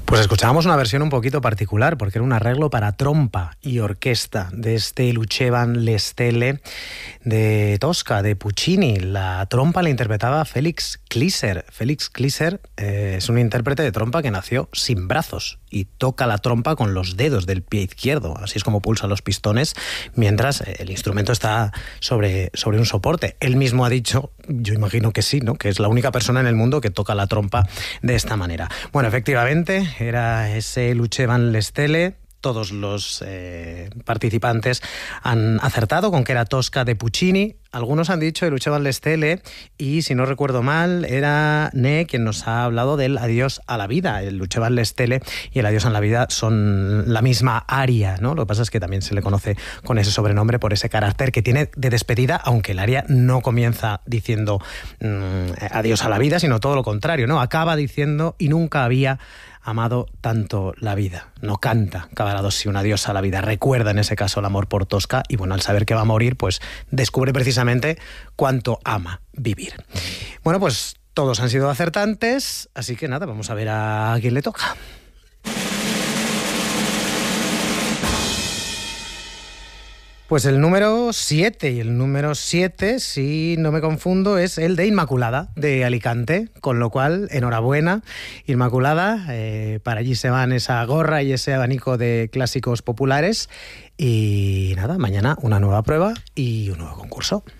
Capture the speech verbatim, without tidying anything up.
Pues escuchábamos una versión un poquito particular, porque era un arreglo para trompa y orquesta de este Lucevano le Stelle de Tosca, de Puccini. La trompa la interpretaba Felix Klisser. Felix Klisser eh, es un intérprete de trompa que nació sin brazos y toca la trompa con los dedos del pie izquierdo. Así es como pulsa los pistones, mientras el instrumento está sobre, sobre un soporte. Él mismo ha dicho, yo imagino que sí, ¿no?, que es la única persona en el mundo que toca la trompa de esta manera. Bueno, efectivamente, era ese Lucevano le Stelle. Todos los eh, participantes han acertado con que era Tosca de Puccini. Algunos han dicho el Lucevano le Stelle y, si no recuerdo mal, era Ne quien nos ha hablado del Adiós a la vida. El Lucevano le Stelle y el Adiós a la vida son la misma aria, ¿no? Lo que pasa es que también se le conoce con ese sobrenombre por ese carácter que tiene de despedida, aunque el aria no comienza diciendo mmm, adiós a la vida, sino todo lo contrario, ¿no? Acaba diciendo y nunca había amado tanto la vida. No canta Cavaradossi un adiós a la vida, recuerda en ese caso el amor por Tosca y, bueno, al saber que va a morir, pues descubre precisamente cuánto ama vivir. Bueno, pues todos han sido acertantes, así que nada, vamos a ver a quién le toca. Pues el número siete, y el número siete, si no me confundo, es el de Inmaculada, de Alicante, con lo cual, enhorabuena, Inmaculada, eh, para allí se van esa gorra y ese abanico de clásicos populares, y nada, mañana una nueva prueba y un nuevo concurso.